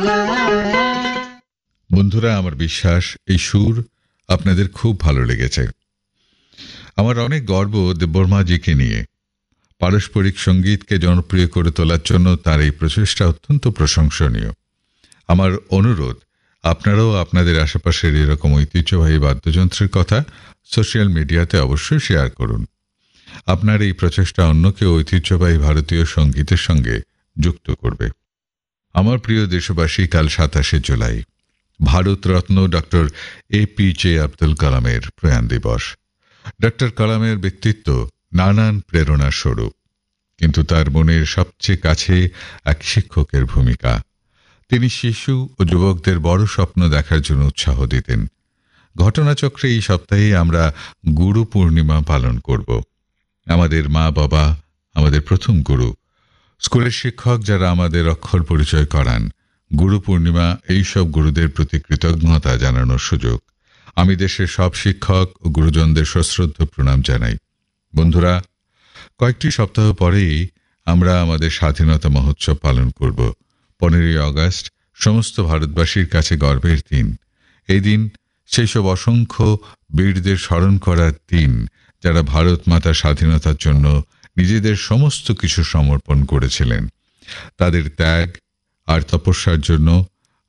বন্ধুরা, আমার বিশ্বাস এই সুর আপনাদের খুব ভালো লেগেছে। আমার অনেক গর্ব দেববর্মাজিকে নিয়ে। পারস্পরিক সঙ্গীতকে জনপ্রিয় করে তোলার জন্য তার এই প্রচেষ্টা অত্যন্ত প্রশংসনীয়। আমার অনুরোধ, আপনারাও আপনাদের আশেপাশের এরকম ঐতিহ্যবাহী বাদ্যযন্ত্রের কথা সোশ্যাল মিডিয়াতে অবশ্যই শেয়ার করুন। আপনার এই প্রচেষ্টা অন্যকে ঐতিহ্যবাহী ভারতীয় সঙ্গীতের সঙ্গে যুক্ত করবে। আমার প্রিয় দেশবাসী, কাল 27শে জুলাই ভারতরত্ন ডক্টর APJ আব্দুল কালামের প্রয়াণ দিবস। ডক্টর কালামের ব্যক্তিত্ব নানান প্রেরণার স্বরূপ, কিন্তু তার মনের সবচেয়ে কাছে এক শিক্ষকের ভূমিকা। তিনি শিশু ও যুবকদের বড় স্বপ্ন দেখার জন্য উৎসাহ দিতেন। ঘটনাচক্রে এই সপ্তাহে আমরা গুরু পূর্ণিমা পালন করব। আমাদের মা বাবা আমাদের প্রথম গুরু, স্কুলের শিক্ষক যারা আমাদের অক্ষর পরিচয় করান। গুরু পূর্ণিমা এই সব গুরুদের প্রতি কৃতজ্ঞতা জানানোর সুযোগ। আমি দেশের সব শিক্ষক ও গুরুজনদের সশ্রদ্ধ প্রণাম জানাই। বন্ধুরা, কয়েকটি সপ্তাহ পরেই আমরা আমাদের স্বাধীনতা মহোৎসব পালন করব। 15ই আগস্ট সমস্ত ভারতবাসীর কাছে গর্বের দিন। এই দিন সেই সব অসংখ্য বীরদের স্মরণ করার দিন, যারা ভারত মাতার স্বাধীনতার জন্য নিজেদের সমস্ত কিছু সমর্পণ করেছিলেন। তাদের ত্যাগ আর তপস্যার জন্য